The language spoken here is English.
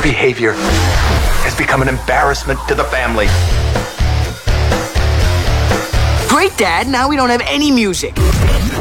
behavior has become an embarrassment to the family. Great, Dad. Now we don't have any music.